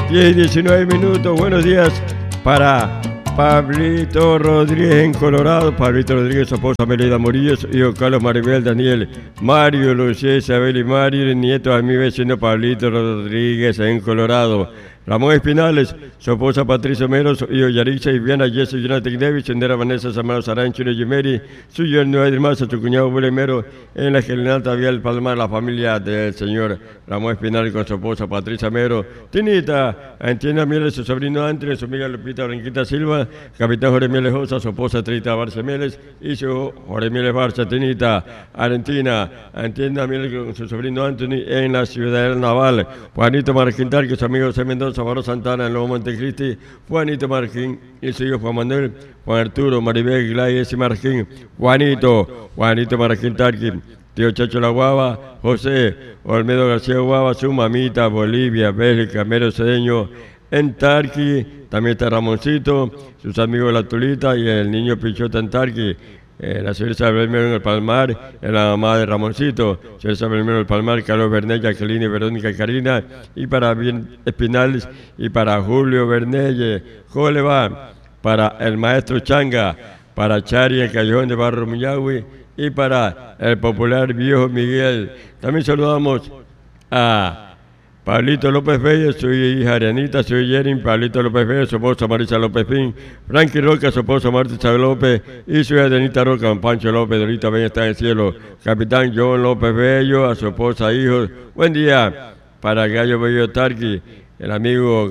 10 y 19 minutos. Buenos días para Pablito Rodríguez en Colorado. Pablito Rodríguez, su esposa Melida Murillo, su hijo Carlos, Maribel, Daniel, Mario, Lucía, Isabel y Mario, el nieto de mi vecino Pablito Rodríguez en Colorado. Ramón Espinales, su esposa Patricia Mero, su hijo Yarixa y Viana, Jesse, Jonathan Davis, Sendera Vanessa, Samaro Sarancho, Yemeri, su yerno Edil Maza, su cuñado Willy Mero, en la Gelinata Vial Palmar, la familia del señor Ramón Espinales con su esposa Patricia Mero, Tinita, Antiena Mieles, su sobrino Antonio, su amiga Lupita Blanquita Silva, capitán Jorge Mieles Josa, su esposa Trita Barça Mieles y su Jorge Mieles Barça, Tinita, Argentina, Antiena Mieles con su sobrino Anthony en la ciudad del Naval, Juanito Marquintal, que su amigo José Mendoza, Sabaro Santana en Lobo Montecristi, Juanito Marquín y su hijo Juan Manuel, Juan Arturo, Maribel, Gladys y Marquín, Juanito Marquín Tarquín, tío Chacho La Guava, José Olmedo García Guava, su mamita, Bolivia, Bélgica, Mero Cedeño, en Tarqui, también está Ramoncito, sus amigos La Tulita y el niño Pichota en Tarqui. La señora Isabel Mero en el Palmar, la mamá de Ramoncito, señora Isabel Mero en el Palmar, Carlos Bernella, Jacqueline, Verónica y Karina, y para Espinales, y para Julio Bernelle, ¿cómo le va? Para el maestro Changa, para Chari, el Callejón de Barro Muyagüi, y para el popular viejo Miguel. También saludamos a Pablito López Bello, su hija Arianita, su hija Yerin, Pablito López Bello, su esposa Marisa López Pin, Frankie Roca, su esposa Marta Chávez López y su hija Denita Roca, Pancho López, ahorita ven está en el cielo, Capitán John López Bello, a su esposa, hijos. Buen día para Gallo Bello Tarqui, el amigo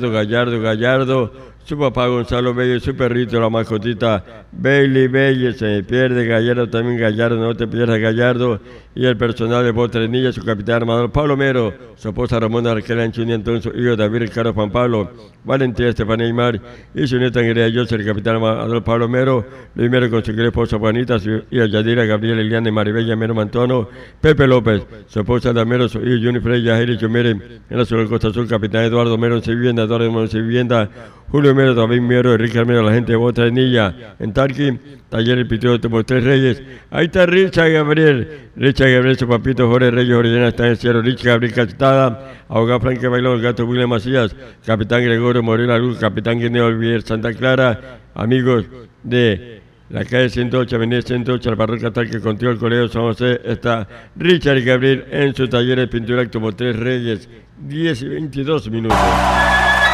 Gallardo, su papá Gonzalo Bello y su perrito, la mascotita Bailey Bello, se me pierde Gallardo, también Gallardo, no te pierdas Gallardo, y el personal de Botrenilla, su capitán armador Pablo Mero, su esposa Ramona Arquela Anchuni, entonces su hijo David Ricardo Juan Pablo, Valentín Estefanía Aymar, y su nieta Angela José, el capitán armador Pablo Mero, Luis Mero con su querida esposa Juanita, su hija Yadira, Gabriela Eliana y Maribella Mero Mantono, Pepe López, su esposa Damero, su hijo Juni Freya, Jerry Chumere, en la ciudad de Costa Azul, capitán Eduardo Mero en Vivienda, Eduardo Mero en Vivienda, Julio Mero, David Mero, Enrique Mero, la gente de Botrenilla, en Tarqui, Taller El Pitero de Tres Reyes. Ahí está Richard Gabriel, su papito Jorge Reyes, Orellana está en el cielo, Richard Gabriel Cachetada, abogado Franque Bailón, el gato William Macías, capitán Gregorio Moreno Luz, capitán Guineo Olvier Santa Clara, amigos de la calle 108, avenida 108, la parroquia Tarqui, contigo el colegio San José, está Richard Gabriel en su taller de pintura como Tres Reyes, 10 y 22 minutos.